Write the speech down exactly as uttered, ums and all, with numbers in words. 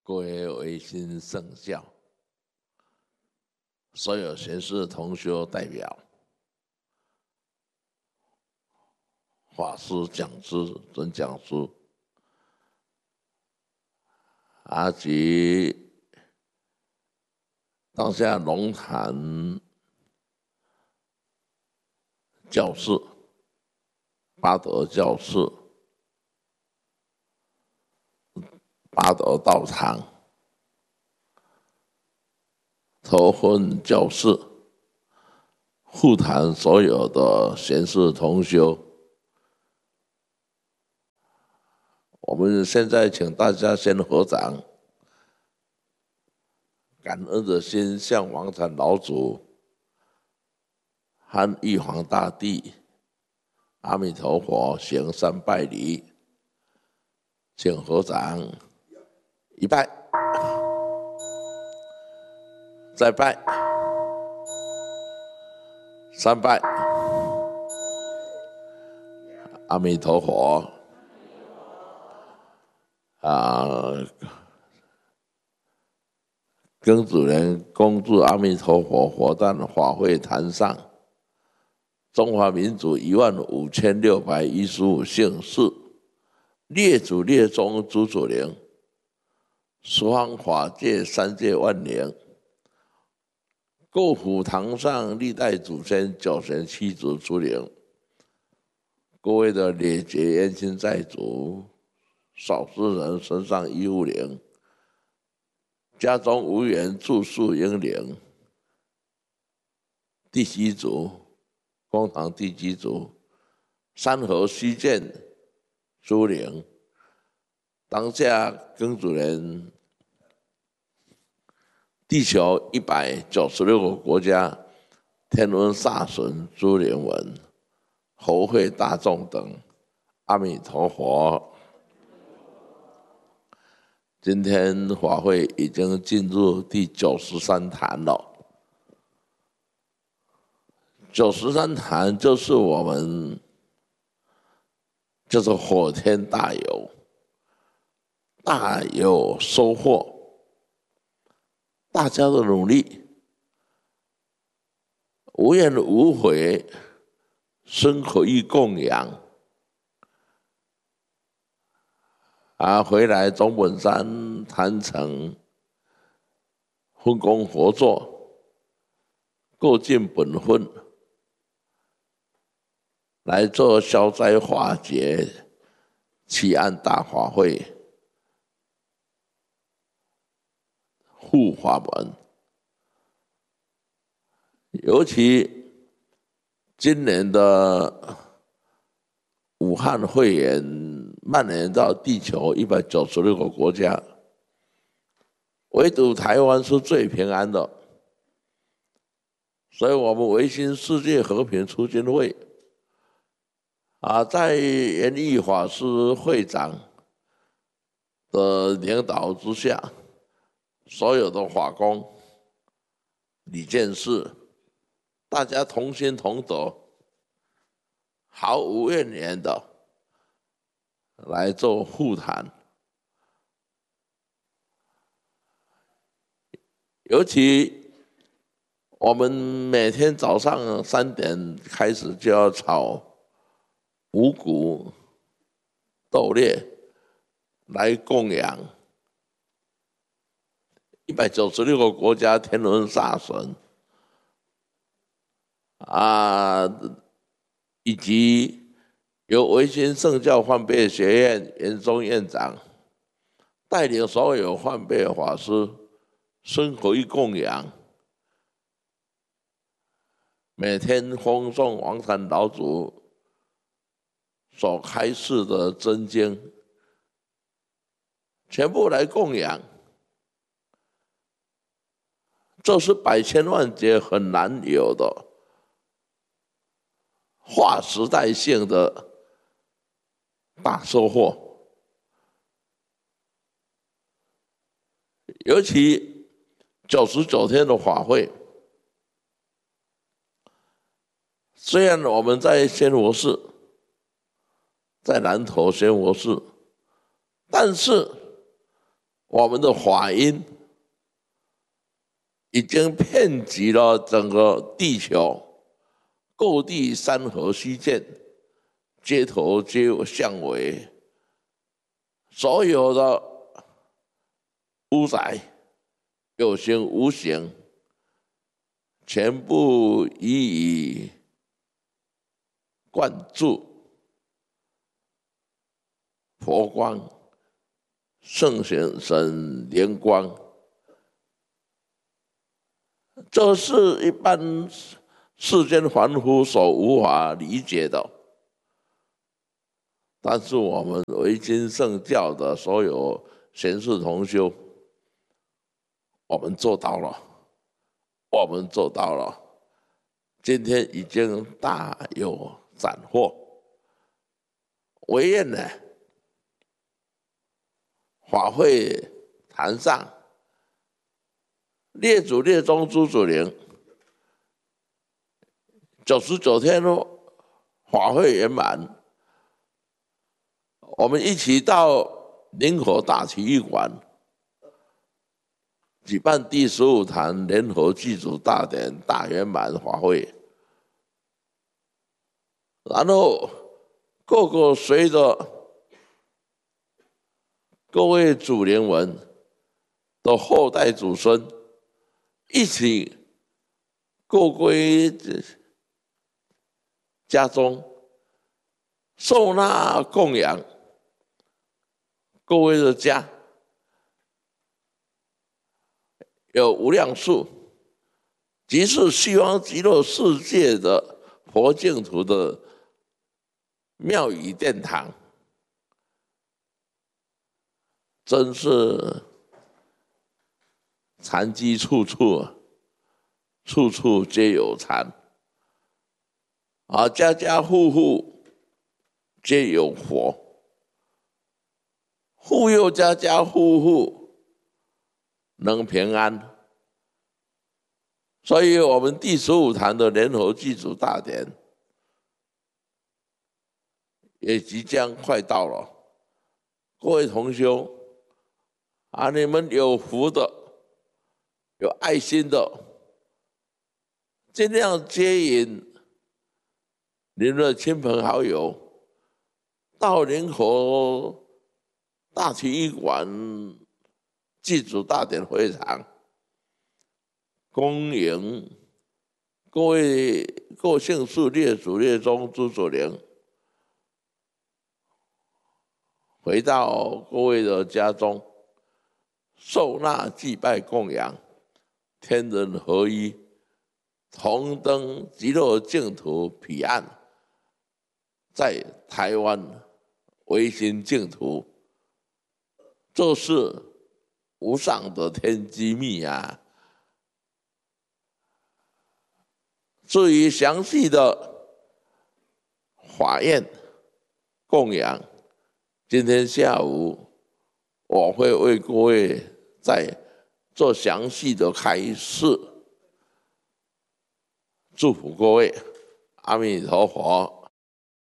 各位维新圣教，所有贤士同修代表、法师、讲师、准讲师，啊及当下龙潭教室、八德教室、八德道场、头婚教室、护坛所有的贤士同修，我们现在请大家先合掌，感恩的心向王禅老祖和玉皇大帝、阿弥陀佛行三拜礼，请合掌，一拜，再拜，三拜，阿弥陀佛。啊，庚子年恭祝阿弥陀佛活诞法会坛上，中华民族一万五千六百一十五姓氏，列祖列宗祖祖灵，十方法界三界万灵，构府堂上历代祖先九神七祖诸灵，各位的列劫冤亲债主，少数人身上医务灵，家中无缘住宿英灵，地基主、公堂地基主、山河虚见诸灵，当下庚子年，地球一百九十六个国家天文煞神诸灵文，侯会大众等，阿弥陀佛。今天法会已经进入第九十三坛了。九十三坛就是我们，就是火天大有，大有收获，大家的努力，无怨无悔，身可以供养。啊，回来总本山坛城分工合作，各尽本分，来做消灾化解、祈安大法会、护法门。尤其今年的武汉肺炎蔓延到地球一百九十六个国家，唯独台湾是最平安的，所以我们维新世界和平促进会啊，在圆义法师会长的领导之下，所有的法工、理监事，大家同心同德，毫无怨言的来做护坛。尤其我们每天早上三点开始就要炒五谷豆类来供养一百九十六个国家天文煞神啊，以及由维新圣教换辈学院元宗院长带领所有换辈法师生活一供养，每天奉诵王禅老祖所开示的真经，全部来供养，这是百千万劫很难有的划时代性的大收获。尤其九十九天的法会，虽然我们在仙佛寺，在南投仙佛寺，但是我们的法音已经遍及了整个地球，各地山河虚见，街头皆巷尾，所有的屋宅有形无形，全部予以灌注佛光、圣贤神灵光，这是一般世间凡夫所无法理解的。但是我们维经圣教的所有贤士同修，我们做到了，我们做到了，今天已经大有斩获。唯愿呢，法会坛上，列祖列宗诸祖灵，九十九天法会圆满，我们一起到林口大体育馆举办第十五坛联合祭祖大典大圆满法会，然后各个随着各位祖灵们的后代祖孙一起各归家中，受纳供养各位的家，有无量数，即是西方极乐世界的佛净土的庙宇殿堂，真是禅机处处，处处皆有禅，啊，家家户户皆有佛，护佑家家户户能平安。所以我们第十五坛的联合祭祖大典也即将快到了，各位同修啊，你们有福的、有爱心的，尽量接引你们的亲朋好友到林口大体育馆祭祖大典会场，恭迎各位各姓氏列祖列宗诸祖灵回到各位的家中，受纳祭拜供养，天人合一，同登极乐净土彼岸，在台湾唯心净土，这是无上的天机密啊！至于详细的法宴供养，今天下午我会为各位再做详细的开示。祝福各位，阿弥陀佛。